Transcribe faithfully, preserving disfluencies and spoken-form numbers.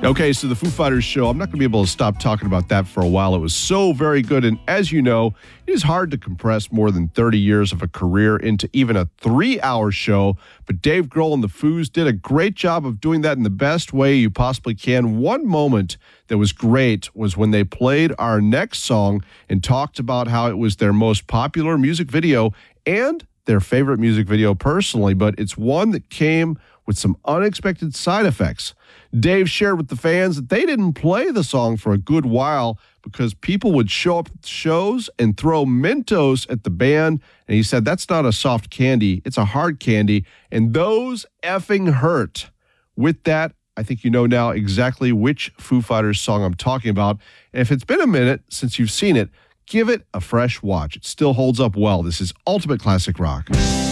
Okay, so the Foo Fighters show, I'm not going to be able to stop talking about that for a while. It was so very good. And as you know, it is hard to compress more than thirty years of a career into even a three-hour show. But Dave Grohl and the Foos did a great job of doing that in the best way you possibly can. One moment that was great was when they played our next song and talked about how it was their most popular music video and their favorite music video personally. But it's one that came with some unexpected side effects. Dave shared with the fans that they didn't play the song for a good while because people would show up at the shows and throw Mentos at the band. And he said, that's not a soft candy, it's a hard candy. And those effing hurt. With that, I think you know now exactly which Foo Fighters song I'm talking about. And if it's been a minute since you've seen it, give it a fresh watch. It still holds up well. This is Ultimate Classic Rock.